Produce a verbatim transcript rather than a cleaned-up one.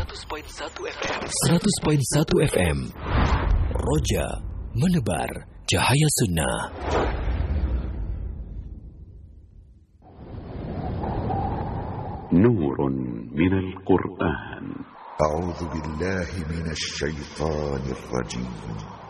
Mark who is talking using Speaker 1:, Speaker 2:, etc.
Speaker 1: seratus perpuluhan satu F M. seratus perpuluhan satu F M. Roja menebar cahaya sunnah.
Speaker 2: نور من القرآن.
Speaker 3: أعوذ بالله من الشيطان الرجيم.